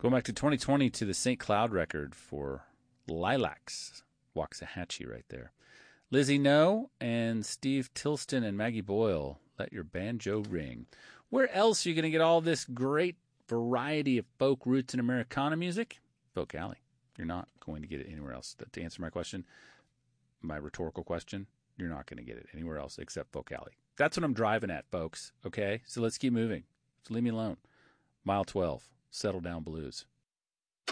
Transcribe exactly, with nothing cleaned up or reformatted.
Going back to twenty twenty to the Saint Cloud record for Lilacs. Waxahachie right there. Lizzie No and Steve Tilston and Maggie Boyle, Let Your Banjo Ring. Where else are you going to get all this great variety of folk, roots, and Americana music? Folk Alley. You're not going to get it anywhere else. To answer my question, my rhetorical question, you're not going to get it anywhere else except Folk Alley. That's what I'm driving at, folks. Okay? So let's keep moving. So leave me alone. Mile twelve, Settle Down Blues.